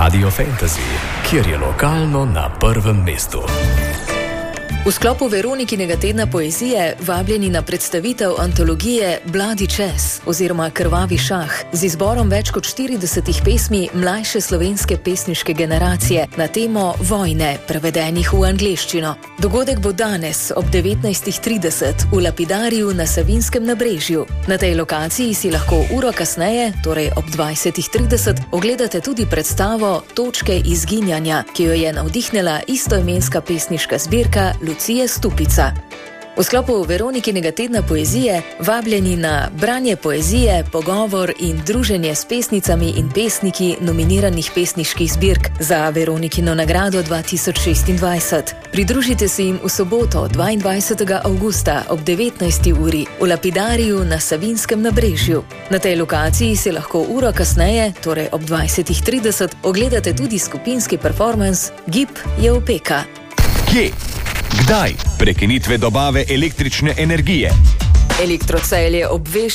Radio Fantasy, kjer je lokalno na prvem mestu. V sklopu Veronikinega tedna poezije vabljeni na predstavitev antologije Bloody Chess oziroma Krvavi šah z izborom več kot 40 pesmi mlajše slovenske pesniške generacije na temo vojne, prevedenih v angleščino. Dogodek bo danes ob 19:30 v Lapidariju na Savinjskem nabrežju. Na tej lokaciji si lahko uro kasneje, torej ob 20:30, ogledate tudi predstavo Točke izginjanja, ki jo je navdihnila istoimenska pesniška zbirka Lucije Stupica. V sklopu Veronikinega tedna poezije vabljeni na branje poezije, pogovor in druženje s pesnicami in pesniki nominiranih pesniških zbirk za Veronikino nagrado 2026. Pridružite se jim v soboto 22. avgusta ob 19. uri v Lapidariju na Savinjskem nabrežju. Na tej lokaciji si lahko uro kasneje, torej ob 20:30, ogledate tudi skupinski performans Gib je opeka. Kje? Kdaj? Prekinitve dobave električne energije. Elektrocelje obvešča